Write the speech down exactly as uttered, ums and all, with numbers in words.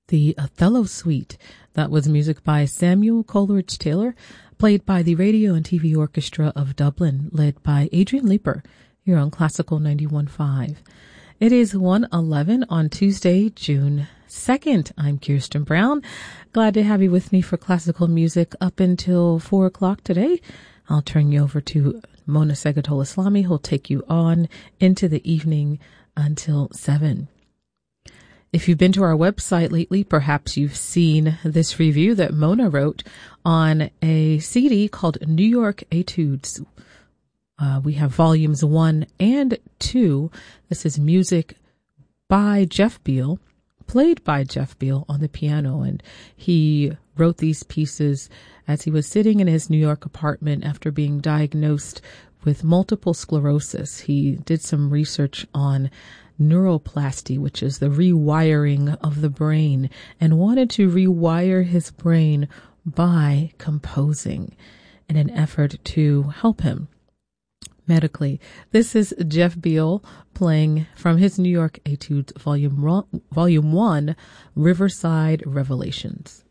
the Othello Suite. That was music by Samuel Coleridge Taylor, played by the Radio and T V Orchestra of Dublin, led by Adrian Leeper, here on Classical ninety-one point five. It is one eleven on Tuesday, June second. I'm Kirsten Brown. Glad to have you with me for classical music up until four o'clock today. I'll turn you over to Mona Segatola-Islami, who'll take you on into the evening until seven. If you've been to our website lately, perhaps you've seen this review that Mona wrote on a C D called New York Etudes. Uh, we have volumes one and two. This is music by Jeff Beal, played by Jeff Beal on the piano. And he wrote these pieces as he was sitting in his New York apartment after being diagnosed with multiple sclerosis. He did some research on neuroplasty, which is the rewiring of the brain, and wanted to rewire his brain by composing in an effort to help him medically. This is Jeff Beal playing from his New York Etudes, Volume Volume One, Riverside Revelations.